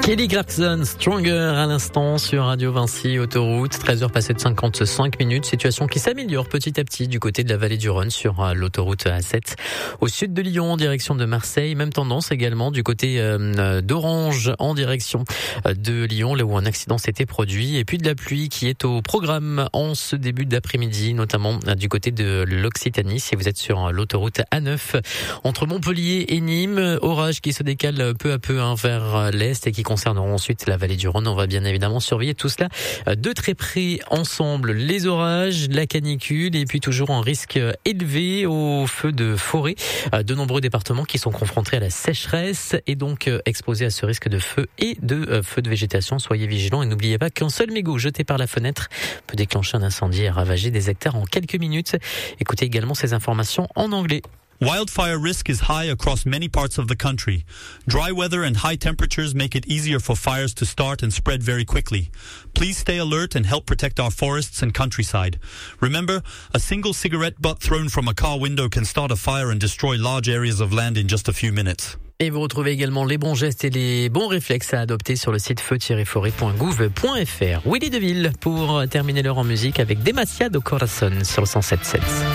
Kelly Clarkson, Stronger à l'instant sur Radio Vinci Autoroute, 13h passées de 55 minutes, situation qui s'améliore petit à petit du côté de la vallée du Rhône sur l'autoroute A7 au sud de Lyon en direction de Marseille, même tendance également du côté d'Orange en direction de Lyon là où un accident s'était produit et puis de la pluie qui est au programme en ce début d'après-midi notamment du côté de l'Occitanie si vous êtes sur l'autoroute A9 entre Montpellier et Nîmes, orage qui se décale peu à peu vers l'est et qui concerneront ensuite la vallée du Rhône. On va bien évidemment surveiller tout cela de très près ensemble. Les orages, la canicule et puis toujours un risque élevé au feu de forêt. De nombreux départements qui sont confrontés à la sécheresse et donc exposés à ce risque de feu et de feu de végétation. Soyez vigilants et n'oubliez pas qu'un seul mégot jeté par la fenêtre peut déclencher un incendie et ravager des hectares en quelques minutes. Écoutez également ces informations en anglais. Wildfire risk is high across many parts of the country. Dry weather and high temperatures make it easier for fires to start and spread very quickly. Please stay alert and help protect our forests and countryside. Remember, a single cigarette butt thrown from a car window can start a fire and destroy large areas of land in just a few minutes. Et vous retrouvez également les bons gestes et les bons réflexes à adopter sur le site feu-forêt.gouv.fr. Willy Deville pour terminer l'heure en musique avec Demasiado Corazón sur 107.7.